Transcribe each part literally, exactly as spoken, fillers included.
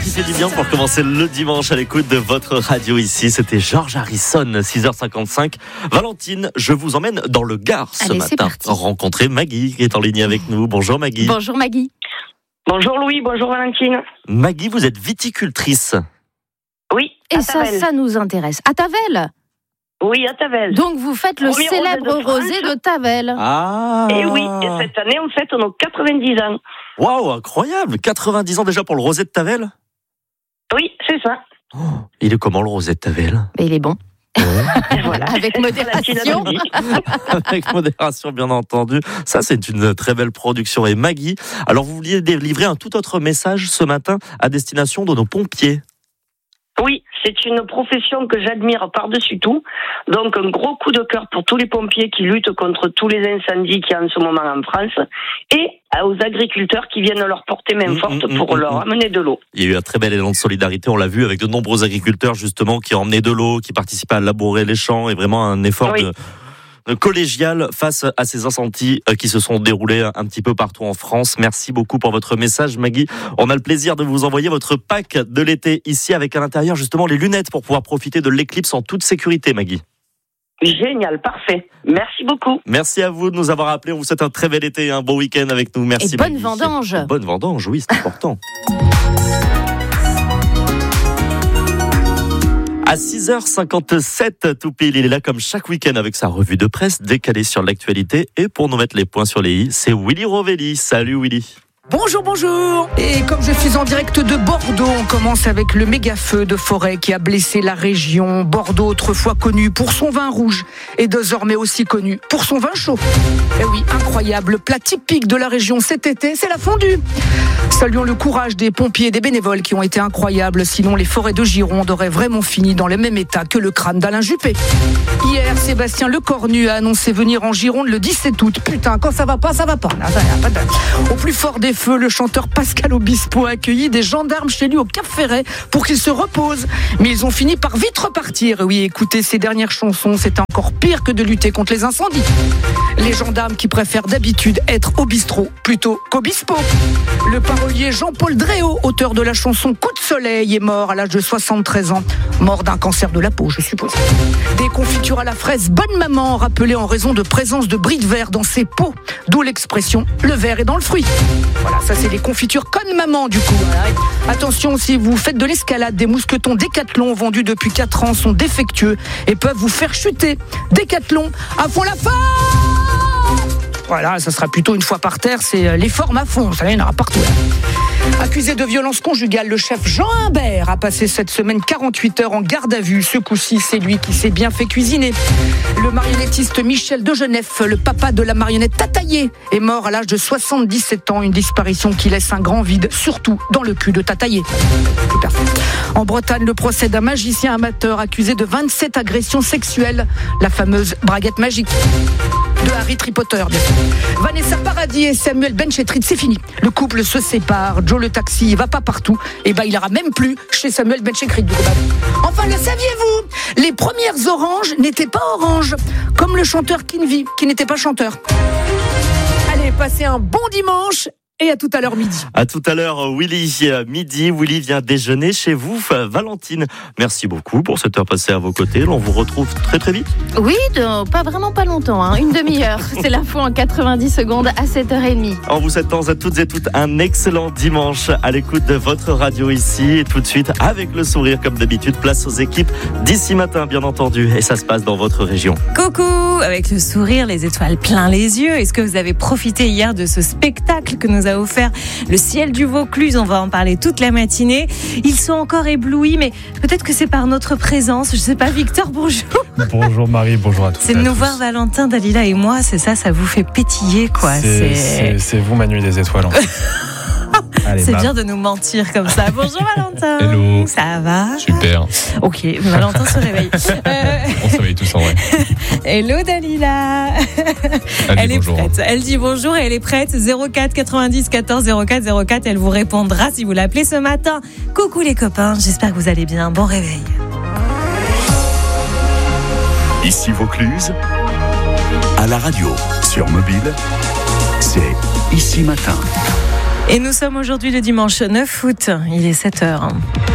qui fait du bien pour commencer le dimanche à l'écoute de votre radio ici. C'était George Harrison, six heures cinquante-cinq. Valentine, je vous emmène dans le Gard ce Allez, matin. Rencontrer Maggie qui est en ligne avec nous. Bonjour Maggie. Bonjour Maggie. Bonjour Louis, bonjour Valentine. Maggie, vous êtes viticultrice. Oui, Et à ça, Tavel. ça nous intéresse. À Tavel. Oui, à Tavel. Donc vous faites le Premier célèbre rosé de France. rosé de Tavel. Ah. Et oui, et cette année, on fête nos quatre-vingt-dix ans. Waouh, incroyable. quatre-vingt-dix ans déjà pour le rosé de Tavel. Oui, c'est ça. Oh, il est comment le rosé de Tavel? Mais il est bon. Et voilà. Avec modération. Valentine a tout dit. Avec modération, bien entendu. Ça, c'est une très belle production. Et Maggie, alors vous vouliez délivrer un tout autre message ce matin à destination de nos pompiers. Oui, c'est une profession que j'admire par-dessus tout. Donc, un gros coup de cœur pour tous les pompiers qui luttent contre tous les incendies qu'il y a en ce moment en France et aux agriculteurs qui viennent leur porter main Mmh, forte mmh, pour mmh, leur mmh. amener de l'eau. Il y a eu un très bel élan de solidarité, on l'a vu, avec de nombreux agriculteurs justement qui ont emmené de l'eau, qui participaient à labourer les champs, et vraiment un effort Oui. de, de collégial face à ces incendies qui se sont déroulés un petit peu partout en France. Merci beaucoup pour votre message, Maggie. On a le plaisir de vous envoyer votre pack de l'été ici, avec à l'intérieur justement les lunettes pour pouvoir profiter de l'éclipse en toute sécurité, Maggie. Génial, parfait. Merci beaucoup. Merci à vous de nous avoir appelés. On vous souhaite un très bel été et un bon week-end avec nous. Merci, Et bonne Maggie. vendange. Et bonne vendange, oui, c'est important. À six heures cinquante-sept, tout pile, il est là comme chaque week-end avec sa revue de presse décalée sur l'actualité. Et pour nous mettre les points sur les i, c'est Willy Rovelli. Salut Willy. Bonjour, bonjour. Et comme je suis en direct de Bordeaux, on commence avec le méga feu de forêt qui a blessé la région. Bordeaux, autrefois connu pour son vin rouge, est désormais aussi connu pour son vin chaud. Et oui, incroyable, le plat typique de la région cet été, c'est la fondue. Saluons le courage des pompiers et des bénévoles qui ont été incroyables, sinon les forêts de Gironde auraient vraiment fini dans le même état que le crâne d'Alain Juppé. Hier, Sébastien Lecornu a annoncé venir en Gironde le dix-sept août. Putain, quand ça va pas, ça va pas. Là, ça y a pas de... Au plus fort des feux, le chanteur Pascal Obispo a accueilli des gendarmes chez lui au Cap Ferret pour qu'il se repose. Mais ils ont fini par vite repartir. Oui, écoutez ses dernières chansons, c'était encore pire que de lutter contre les incendies. Les gendarmes qui préfèrent d'habitude être au bistrot plutôt qu'Obispo. Le parolier Jean-Paul Dréau, auteur de la chanson Coup de soleil, est mort à l'âge de soixante-treize ans. Mort d'un cancer de la peau, je suppose. Des confitures à la fraise Bonne Maman, rappelées en raison de présence de bris de verre dans ses pots. D'où l'expression « le verre est dans le fruit ». Voilà, ça c'est les confitures Conne Maman du coup. Voilà. Attention, si vous faites de l'escalade, des mousquetons Décathlon vendus depuis quatre ans sont défectueux et peuvent vous faire chuter. Décathlon, à fond la forme. Voilà, ça sera plutôt une fois par terre, c'est les formes à fond, ça y en aura partout. Accusé de violence conjugale, le chef Jean Humbert a passé cette semaine quarante-huit heures en garde à vue. Ce coup-ci, c'est lui qui s'est bien fait cuisiner. Le marionnettiste Michel Degenef, le papa de la marionnette Tataillé, est mort à l'âge de soixante-dix-sept ans. Une disparition qui laisse un grand vide, surtout dans le cul de Tataillé. En Bretagne, le procès d'un magicien amateur accusé de vingt-sept agressions sexuelles. La fameuse braguette magique de Harry Potter, bien sûr. Vanessa Paradis et Samuel Benchetrit, c'est fini. Le couple se sépare. Joe le taxi, il va pas partout. Et ben, il ira même plus chez Samuel Benchetrit. Enfin, le saviez-vous? Les premières oranges n'étaient pas oranges, comme le chanteur Kinvi, qui n'était pas chanteur. Allez, passez un bon dimanche. Et à tout à l'heure midi. À tout à l'heure, Willy. Midi, Willy vient déjeuner chez vous, Valentine. Merci beaucoup pour cette heure passée à vos côtés. On vous retrouve très très vite. Oui, de, pas vraiment pas longtemps, hein, une demi-heure. C'est l'info en quatre-vingt-dix secondes à sept heures trente. En vous souhaitant à toutes et toutes un excellent dimanche à l'écoute de votre radio ici. Et tout de suite, avec le sourire comme d'habitude, place aux équipes d'ici matin, bien entendu. Et ça se passe dans votre région. Coucou, avec le sourire, les étoiles plein les yeux. Est-ce que vous avez profité hier de ce spectacle que nous a offert le ciel du Vaucluse? On va en parler toute la matinée. Ils sont encore éblouis, mais peut-être que c'est par notre présence. Je sais pas, Victor, bonjour. Bonjour Marie, bonjour à tous. C'est de nous voir, Valentin, Dalila et moi, c'est ça, ça vous fait pétiller, quoi. C'est, c'est, c'est vous ma nuit des étoiles. En fait. Allez, c'est bah. bien de nous mentir comme ça. Bonjour Valentin. Hello. Ça va? Super. Ok, Valentin se réveille. Euh... On se réveille tous en vrai. Hello Dalila. Elle, elle dit est bonjour. prête. Elle dit bonjour et elle est prête. zéro quatre quatre-vingt-dix quatorze zéro quatre zéro quatre. Elle vous répondra si vous l'appelez ce matin. Coucou les copains, j'espère que vous allez bien. Bon réveil. Ici Vaucluse, à la radio, sur mobile, c'est Ici Matin. Et nous sommes aujourd'hui le dimanche neuf août, il est sept heures.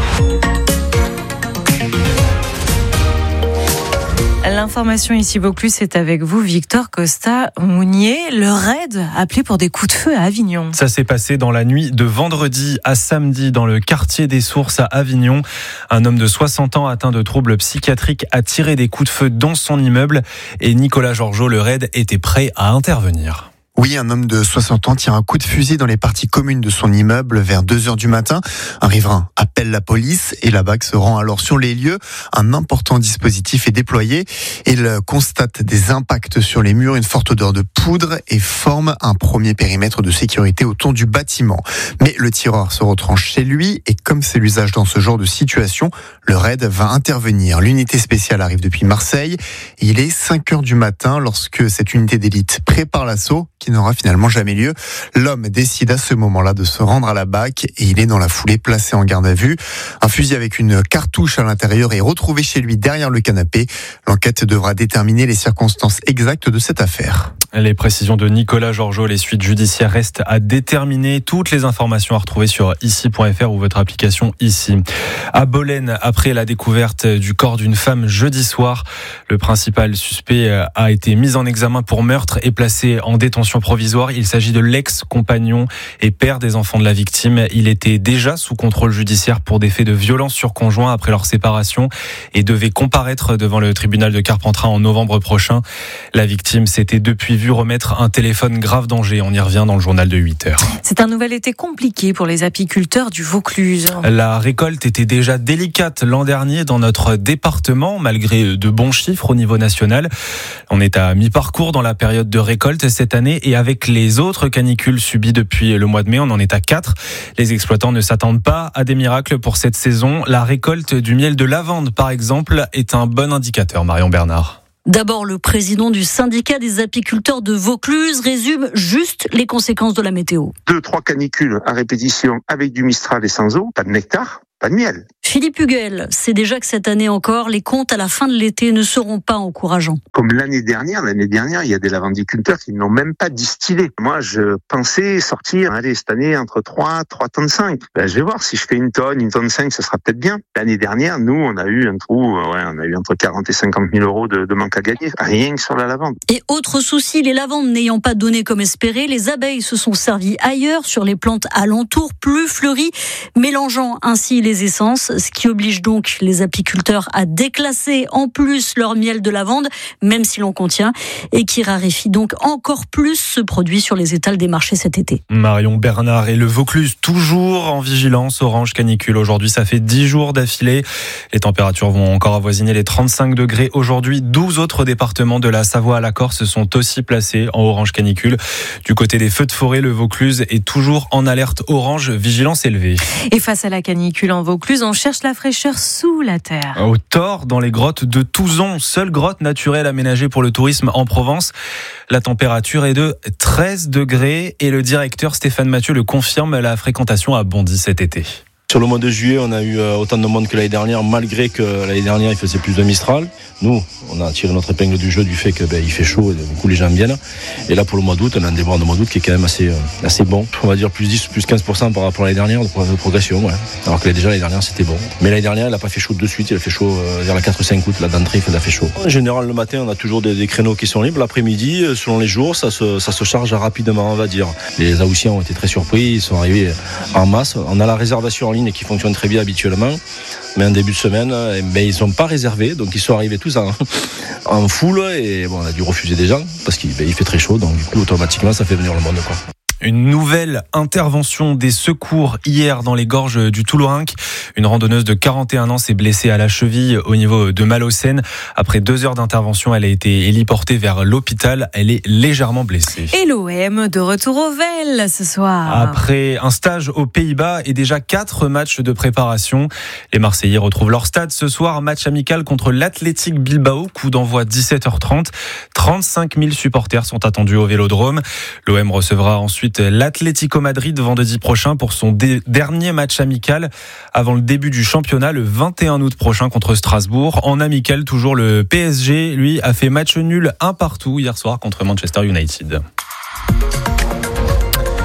L'information ici Vaucluse, c'est avec vous, Victor Costa-Mounier. Le raid appelé pour des coups de feu à Avignon. Ça s'est passé dans la nuit de vendredi à samedi dans le quartier des Sources à Avignon. Un homme de soixante ans atteint de troubles psychiatriques a tiré des coups de feu dans son immeuble et Nicolas Georgeot, le raid, était prêt à intervenir. Oui, un homme de soixante ans tire un coup de fusil dans les parties communes de son immeuble vers deux heures du matin. Un riverain appelle la police et la B A C se rend alors sur les lieux. Un important dispositif est déployé. Il constate des impacts sur les murs, une forte odeur de poudre et forme un premier périmètre de sécurité autour du bâtiment. Mais le tireur se retranche chez lui et comme c'est l'usage dans ce genre de situation, le raid va intervenir. L'unité spéciale arrive depuis Marseille. Il est cinq heures du matin lorsque cette unité d'élite prépare l'assaut qui n'aura finalement jamais lieu. L'homme décide à ce moment-là de se rendre à la B A C et il est dans la foulée placé en garde à vue. Un fusil avec une cartouche à l'intérieur est retrouvé chez lui derrière le canapé. L'enquête devra déterminer les circonstances exactes de cette affaire. Les précisions de Nicolas Georgeot, les suites judiciaires restent à déterminer. Toutes les informations à retrouver sur ici point f r ou votre application Ici. À Bolène, après la découverte du corps d'une femme jeudi soir, le principal suspect a été mis en examen pour meurtre et placé en détention provisoire. Il s'agit de l'ex-compagnon et père des enfants de la victime. Il était déjà sous contrôle judiciaire pour des faits de violence sur conjoint après leur séparation et devait comparaître devant le tribunal de Carpentras en novembre prochain. La victime s'était depuis vu remettre un téléphone grave danger. On y revient dans le journal de huit heures. C'est un nouvel été compliqué pour les apiculteurs du Vaucluse. La récolte était déjà délicate l'an dernier dans notre département, malgré de bons chiffres au niveau national. On est à mi-parcours dans la période de récolte cette année et avec les autres canicules subies depuis le mois de mai, on en est à quatre. Les exploitants ne s'attendent pas à des miracles pour cette saison. La récolte du miel de lavande, par exemple, est un bon indicateur. Marion Bernard. D'abord, le président du syndicat des apiculteurs de Vaucluse résume juste les conséquences de la météo. Deux, trois canicules à répétition avec du Mistral et sans eau, pas de nectar, pas de miel. Philippe Huguel sait déjà que cette année encore, les comptes à la fin de l'été ne seront pas encourageants. Comme l'année dernière, l'année dernière, il y a des lavandiculteurs qui n'ont même pas distillé. Moi, je pensais sortir, allez, cette année, entre trois, trois tonnes cinq. Ben, je vais voir, si je fais une tonne, une tonne cinq, ça sera peut-être bien. L'année dernière, nous, on a eu un trou, ouais, on a eu entre quarante et cinquante mille euros de, de manque à gagner. Rien que sur la lavande. Et autre souci, les lavandes n'ayant pas donné comme espéré, les abeilles se sont servies ailleurs, sur les plantes alentours, plus fleuries, mélangeant ainsi les essences, ce qui oblige donc les apiculteurs à déclasser en plus leur miel de lavande, même si l'on contient, et qui raréfie donc encore plus ce produit sur les étals des marchés cet été. Marion Bernard et le Vaucluse toujours en vigilance orange canicule. Aujourd'hui, ça fait dix jours d'affilée. Les températures vont encore avoisiner les trente-cinq degrés aujourd'hui. douze autres départements de la Savoie à la Corse sont aussi placés en orange canicule. Du côté des feux de forêt, le Vaucluse est toujours en alerte orange, vigilance élevée. Et face à la canicule en Vaucluse, on cherche la fraîcheur sous la terre. Au Thor, dans les grottes de Touzon, seule grotte naturelle aménagée pour le tourisme en Provence. La température est de treize degrés et le directeur Stéphane Mathieu le confirme, la fréquentation a bondi cet été. Sur le mois de juillet, on a eu autant de monde que l'année dernière, malgré que l'année dernière, il faisait plus de Mistral. Nous, on a tiré notre épingle du jeu du fait que ben, il fait chaud et du coup les gens viennent. Et là, pour le mois d'août, on a un démarrage de mois d'août qui est quand même assez, assez bon. On va dire plus dix, plus quinze pour cent par rapport à l'année dernière de progression. Ouais. Alors que déjà l'année dernière, c'était bon. Mais l'année dernière, il n'a pas fait chaud de suite. Il a fait chaud vers la quatre cinq août. La d'entrée, il a fait chaud. En général, le matin, on a toujours des, des créneaux qui sont libres. L'après-midi, selon les jours, ça se, ça se charge rapidement, on va dire. Les Aoussiens ont été très surpris. Ils sont arrivés en masse. On a la réservation en ligne qui fonctionne très bien habituellement, mais en début de semaine, eh ben, ils ne sont pas réservés, donc ils sont arrivés tous en, en foule et bon, on a dû refuser des gens parce qu'il ben, il fait très chaud, donc du coup automatiquement ça fait venir le monde, quoi. Une nouvelle intervention des secours hier dans les gorges du Toulourenc. Une randonneuse de quarante et un ans s'est blessée à la cheville au niveau de Malocène. Après deux heures d'intervention, elle a été héliportée vers l'hôpital. Elle est légèrement blessée. Et l'O M de retour au Vel ce soir. Après un stage aux Pays-Bas et déjà quatre matchs de préparation, les Marseillais retrouvent leur stade ce soir. Match amical contre l'Athletic Bilbao. Coup d'envoi dix-sept heures trente. trente-cinq mille supporters sont attendus au Vélodrome. L'O M recevra ensuite l'Atlético Madrid vendredi prochain pour son dé- dernier match amical avant le début du championnat le vingt et un août prochain contre Strasbourg. En amical, toujours le P S G, lui, a fait match nul un partout hier soir contre Manchester United.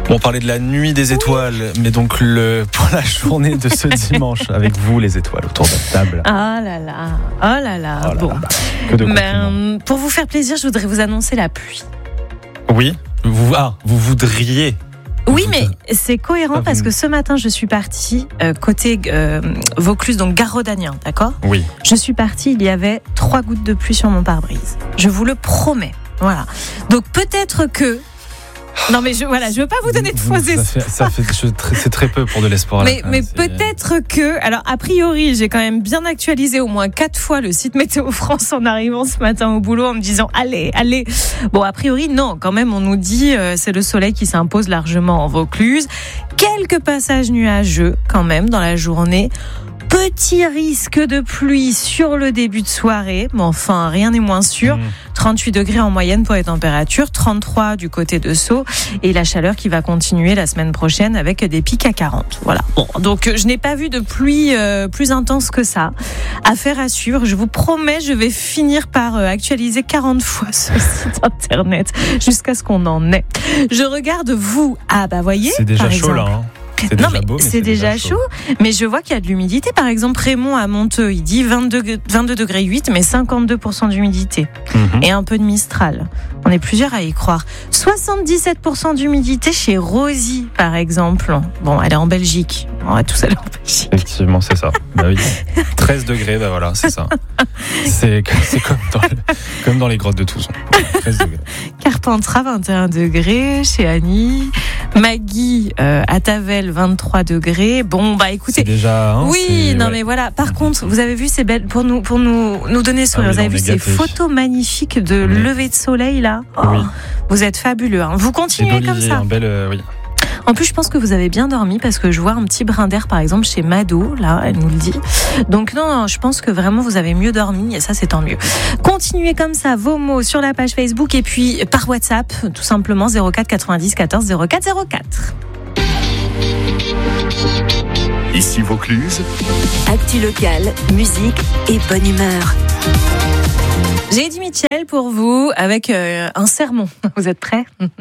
Bon, on parlait de la nuit des étoiles, mais donc le, pour la journée de ce dimanche, avec vous les étoiles autour de la table. Oh là là, oh là là. Oh là bon, là. Que de ben, pour vous faire plaisir, je voudrais vous annoncer la pluie. Oui, vous, ah, vous voudriez. Oui, mais c'est cohérent Ah, parce vous- que ce matin, je suis partie euh, côté euh, Vaucluse, donc gare Rodanien, d'accord ? Oui. Je suis partie, il y avait trois gouttes de pluie sur mon pare-brise. Je vous le promets. Voilà. Donc peut-être que... Non mais je voilà, je veux pas vous donner de faux ça espoirs. fait, ça fait, je- très- c'est très peu pour de l'espoir. Mais, là, mais c'est- peut-être que, alors a priori, j'ai quand même bien actualisé au moins quatre fois le site Météo France en arrivant ce matin au boulot en me disant allez, allez. Bon, a priori non, quand même on nous dit euh, c'est le soleil qui s'impose largement en Vaucluse. Quelques passages nuageux quand même dans la journée. Petit risque de pluie sur le début de soirée, mais enfin rien n'est moins sûr. Mmh. trente-huit degrés en moyenne pour les températures, trente-trois du côté de Sceaux et la chaleur qui va continuer la semaine prochaine avec des pics à quarante. Voilà. Bon, donc je n'ai pas vu de pluie euh, plus intense que ça. Affaire à suivre. Je vous promets, je vais finir par euh, actualiser quarante fois ce site internet jusqu'à ce qu'on en ait. Je regarde vous. Ah bah voyez. C'est déjà par chaud exemple. là. Hein. C'est Non déjà mais beau, mais c'est déjà chaud. Mais je vois qu'il y a de l'humidité. Par exemple, Raymond à Monteux, il dit vingt-deux, vingt-deux degrés huit, mais cinquante-deux pour cent d'humidité Mhm. et un peu de Mistral. On est plusieurs à y croire. soixante-dix-sept pour cent d'humidité chez Rosie, par exemple. Bon, elle est en Belgique. On va tous aller en Belgique. Effectivement, c'est ça. Bah oui. treize degrés, bah voilà, c'est ça. C'est, c'est comme, dans le- comme dans les grottes de Touzon. treize degrés. Carpentras, vingt et un degrés. Chez Annie. Maggie, euh, à Tavel, vingt-trois degrés. Bon, bah écoutez. C'est déjà. Hein, Oui, c'est- non ouais. mais voilà. Par contre, vous avez vu ces belles pour nous pour nous nous donner sourire. Ah oui, vous avez on vu est ces gâtés. photos magnifiques de Oui. lever de soleil là. Oh, Oui. Vous êtes fabuleux. Hein. Vous Et continuez comme d'Olivier, ça. un bel, euh, oui. En plus, je pense que vous avez bien dormi parce que je vois un petit brin d'air, par exemple, chez Mado. Là, elle nous le dit. Donc non, non, je pense que vraiment vous avez mieux dormi et ça, c'est tant mieux. Continuez comme ça vos mots sur la page Facebook et puis par WhatsApp, tout simplement zéro quatre quatre-vingt-dix quatorze zéro quatre zéro quatre. Ici Vaucluse, Actu locale, musique et bonne humeur. J'ai Eddie Mitchell pour vous avec euh, un sermon. Vous êtes prêts ?